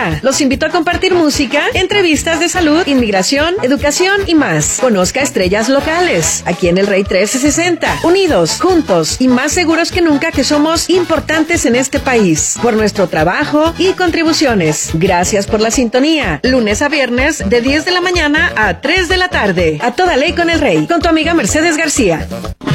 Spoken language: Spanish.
Sintonía. Los invito a compartir música, entrevistas de salud, inmigración, educación y más. Conozca estrellas locales, aquí en el Rey 1360. Unidos, juntos y más seguros que nunca que somos importantes en este país. Por nuestro trabajo y contribuciones. Gracias por la sintonía. Lunes a viernes de 10 de la mañana a 3 de la tarde. A toda ley con el Rey. Con tu amiga Mercedes García.